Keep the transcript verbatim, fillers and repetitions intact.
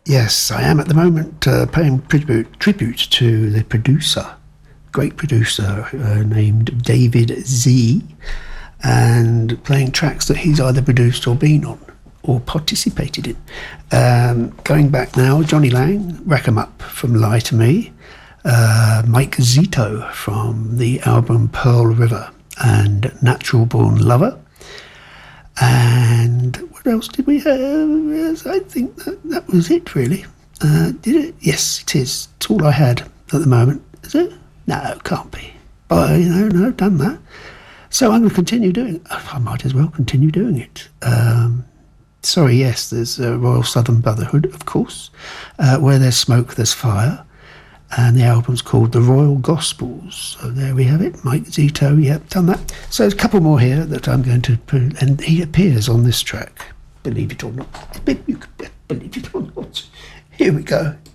Yes, I am at the moment uh, paying tribute, tribute to the producer, great producer uh, named David Z, and playing tracks that he's either produced or been on or participated in. Um, going back now, Johnny Lang, Rack 'em Up from Lie to Me, uh, Mike Zito from the album Pearl River, and Natural Born Lover. And what else did we have? Yes, I think that, that was it, really. Uh, did it? Yes, it is. It's all I had at the moment. Is it? No, it can't be. But, you know, no, I've done that. So I'm going to continue doing it. I might as well continue doing it. Um, sorry, yes, there's uh, Royal Southern Brotherhood, of course. Uh, Where There's Smoke, There's Fire. And the album's called The Royal Gospels. So there we have it. Mike Zito, yep, done that. So there's a couple more here that I'm going to put, and he appears on this track. Believe it or not. You can believe it or not. Here we go.